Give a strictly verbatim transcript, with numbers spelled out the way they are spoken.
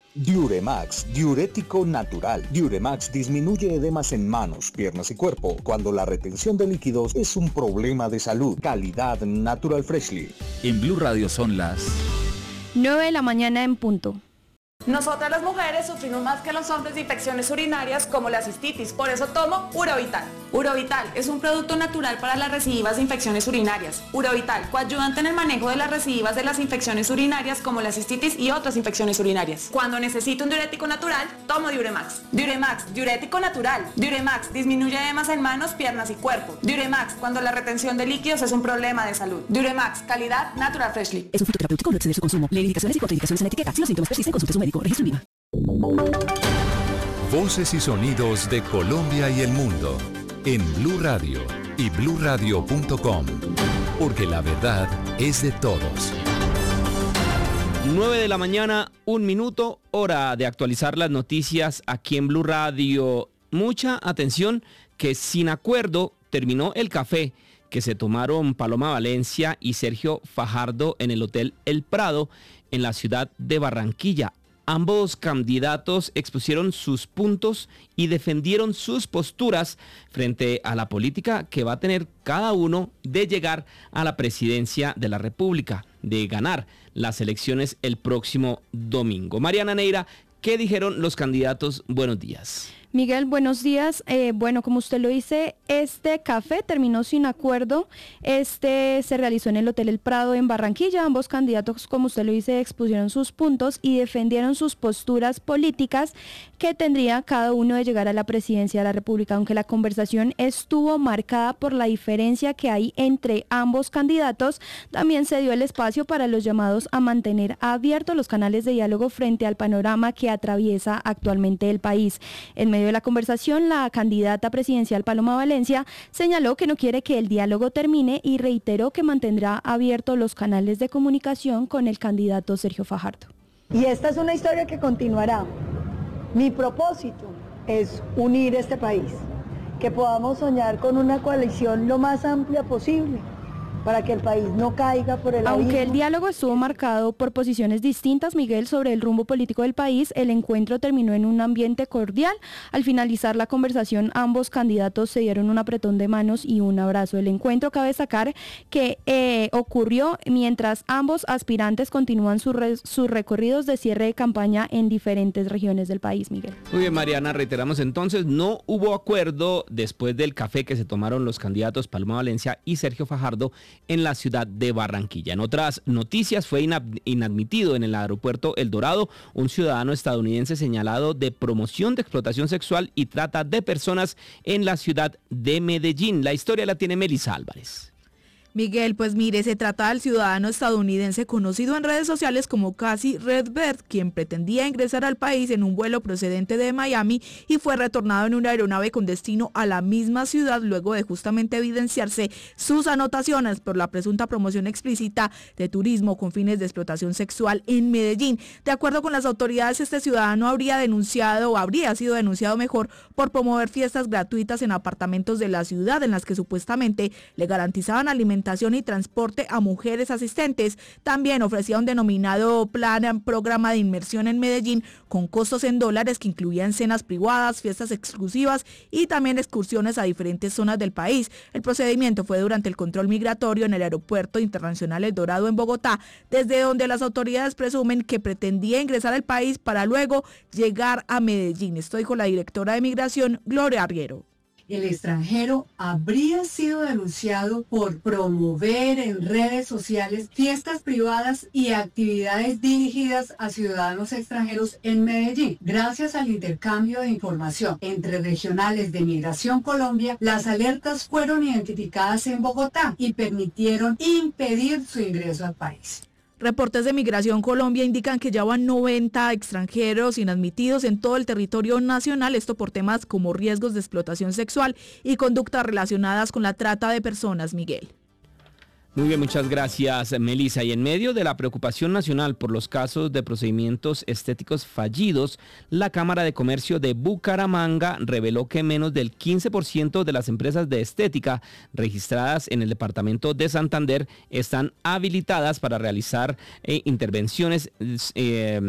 Diuremax, diurético natural. Diuremax disminuye edemas en manos, piernas y cuerpo cuando la retención de líquidos es un problema de salud. Calidad Natural Freshly. En Blue Radio son las nueve de la mañana en punto. Nosotras las mujeres sufrimos más que los hombres de infecciones urinarias como la cistitis, por eso tomo Urovital. Urovital es un producto natural para las recidivas de infecciones urinarias. Urovital, coayudante en el manejo de las recidivas de las infecciones urinarias como la cistitis y otras infecciones urinarias. Cuando necesito un diurético natural, tomo Diuremax. Diuremax, diurético natural. Diuremax disminuye edemas en manos, piernas y cuerpo. Diuremax, cuando la retención de líquidos es un problema de salud. Diuremax, calidad Natural Freshly. Es un fitoterapéutico, no exceder su consumo. Lee indicaciones y contraindicaciones en la etiqueta. Si los síntomas persisten, consulte a su médico. Registro INVIMA. Voces y sonidos de Colombia y el mundo en Blue Radio y blue radio punto com, porque la verdad es de todos. nueve de la mañana, un minuto, hora de actualizar las noticias aquí en Blue Radio. Mucha atención que sin acuerdo terminó el café que se tomaron Paloma Valencia y Sergio Fajardo en el Hotel El Prado en la ciudad de Barranquilla. Ambos candidatos expusieron sus puntos y defendieron sus posturas frente a la política que va a tener cada uno de llegar a la presidencia de la República, de ganar las elecciones el próximo domingo. Mariana Neira, ¿qué dijeron los candidatos? Buenos días. Miguel, buenos días. Eh, bueno, como usted lo dice, este café terminó sin acuerdo. Este se realizó en el Hotel El Prado en Barranquilla. Ambos candidatos, como usted lo dice, expusieron sus puntos y defendieron sus posturas políticas que tendría cada uno de llegar a la presidencia de la República. Aunque la conversación estuvo marcada por la diferencia que hay entre ambos candidatos, también se dio el espacio para los llamados a mantener abiertos los canales de diálogo frente al panorama que atraviesa actualmente el país. En medio de la conversación, la candidata presidencial Paloma Valencia señaló que no quiere que el diálogo termine y reiteró que mantendrá abiertos los canales de comunicación con el candidato Sergio Fajardo. Y esta es una historia que continuará. Mi propósito es unir este país, que podamos soñar con una coalición lo más amplia posible, para que el país no caiga por el abismo. Aunque el diálogo estuvo marcado por posiciones distintas, Miguel, sobre el rumbo político del país, el encuentro terminó en un ambiente cordial. Al finalizar la conversación, ambos candidatos se dieron un apretón de manos y un abrazo. El encuentro, cabe destacar que eh, ocurrió mientras ambos aspirantes continúan sus re sus recorridos de cierre de campaña en diferentes regiones del país, Miguel. Muy bien, Mariana, reiteramos entonces, no hubo acuerdo después del café que se tomaron los candidatos Paloma Valencia y Sergio Fajardo en la ciudad de Barranquilla. En otras noticias, fue inadmitido en el aeropuerto El Dorado un ciudadano estadounidense señalado de promoción de explotación sexual y trata de personas en la ciudad de Medellín. La historia la tiene Melissa Álvarez. Miguel, pues mire, se trata del ciudadano estadounidense conocido en redes sociales como Casey Redbird, quien pretendía ingresar al país en un vuelo procedente de Miami y fue retornado en una aeronave con destino a la misma ciudad luego de justamente evidenciarse sus anotaciones por la presunta promoción explícita de turismo con fines de explotación sexual en Medellín. De acuerdo con las autoridades, este ciudadano habría denunciado o habría sido denunciado mejor por promover fiestas gratuitas en apartamentos de la ciudad en las que supuestamente le garantizaban alimentación y transporte a mujeres asistentes. También ofrecía un denominado plan programa de inmersión en Medellín con costos en dólares que incluían cenas privadas, fiestas exclusivas y también excursiones a diferentes zonas del país. El procedimiento fue durante el control migratorio en el Aeropuerto Internacional El Dorado en Bogotá, desde donde las autoridades presumen que pretendía ingresar al país para luego llegar a Medellín. Esto dijo la directora de Migración, Gloria Arguero. El extranjero habría sido denunciado por promover en redes sociales fiestas privadas y actividades dirigidas a ciudadanos extranjeros en Medellín. Gracias al intercambio de información entre regionales de Migración Colombia, las alertas fueron identificadas en Bogotá y permitieron impedir su ingreso al país. Reportes de Migración Colombia indican que ya van noventa extranjeros inadmitidos en todo el territorio nacional, esto por temas como riesgos de explotación sexual y conductas relacionadas con la trata de personas, Miguel. Muy bien, muchas gracias, Melissa. Y en medio de la preocupación nacional por los casos de procedimientos estéticos fallidos, la Cámara de Comercio de Bucaramanga reveló que menos del quince por ciento de las empresas de estética registradas en el departamento de Santander están habilitadas para realizar eh, intervenciones eh,